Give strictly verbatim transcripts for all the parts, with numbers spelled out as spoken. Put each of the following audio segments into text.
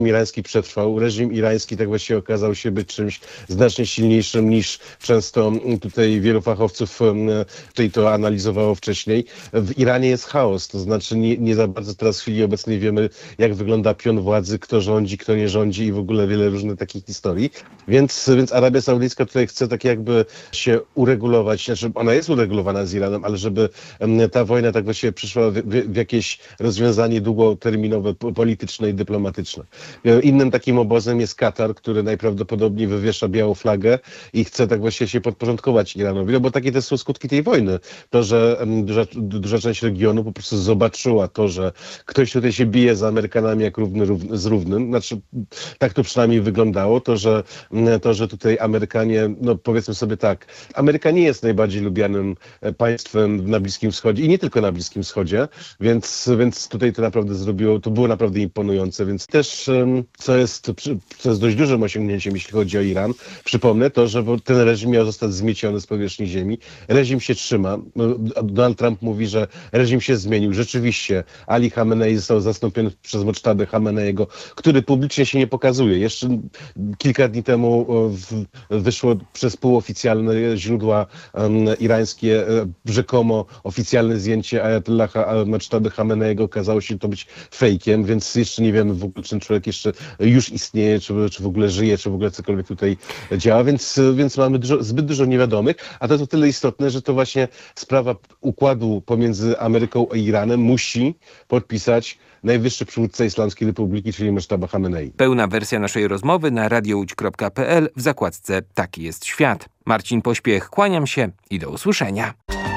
irański przetrwał. Reżim irański tak właściwie okazał się być czymś znacznie silniejszym niż często tutaj wielu fachowców tutaj to analizowało wcześniej. W Iranie jest chaos, to znaczy nie, nie za bardzo teraz w chwili obecnej wiemy, jak wygląda pion władzy, kto rządzi, kto nie rządzi i w ogóle wiele różnych takich historii. Więc, więc Arabia Saudyjska tutaj chce tak jakby się uregulować, znaczy ona jest uregulowana z Iranem, ale żeby ta wojna tak właściwie przyszła w, w, w jakieś rozwiązanie długoterminowe, polityczne i dyplomatyczne. Innym takim obozem jest Katar, który najprawdopodobniej wywiesza białą flagę i chce tak właściwie się podporządkować Iranowi, no bo takie też są skutki tej wojny. To, że duża, duża część regionu po prostu zobaczyła to, że ktoś tutaj się bije z Amerykanami jak równy, równy z równym, znaczy tak to przynajmniej wyglądało, to, że to, że tutaj Amerykanie, no powiedzmy sobie tak, Ameryka nie jest najbardziej lubianym państwem na Bliskim Wschodzie i nie tylko na Bliskim Wschodzie, więc, więc tutaj to naprawdę zrobiło, to było naprawdę imponujące, więc też co jest, co jest dość dużym osiągnięciem, jeśli chodzi o Iran, przypomnę to, że ten reżim miał zostać zmieciony z powierzchni ziemi. Reżim się trzyma. Donald Trump mówi, że reżim się zmienił. Rzeczywiście Ali Khamenei został zastąpiony przez Moctabę Khameneiego, który publicznie się nie pokazuje. Jeszcze kilka dni temu wyszło przez półoficjalne źródła irańskie rzekomo oficjalne zdjęcie Ayatollaha Moctaby Khameneiego. Okazało się to być fejkiem, więc jeszcze nie wiemy w ogóle, czy ten człowiek jeszcze już istnieje, czy, czy w ogóle żyje, czy w ogóle cokolwiek tutaj działa, więc, więc mamy dużo, zbyt dużo niewiadomych, a to jest o tyle istotne, że to właśnie sprawa układu pomiędzy Ameryką a Iranem musi podpisać najwyższy przywódca Islamskiej Republiki, czyli Moctaba Khamenei. Pełna wersja naszej rozmowy na radiołódź kropka pe el w zakładce Taki jest świat. Marcin Pośpiech, kłaniam się i do usłyszenia.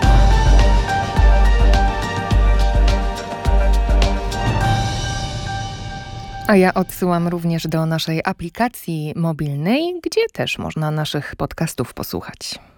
A ja odsyłam również do naszej aplikacji mobilnej, gdzie też można naszych podcastów posłuchać.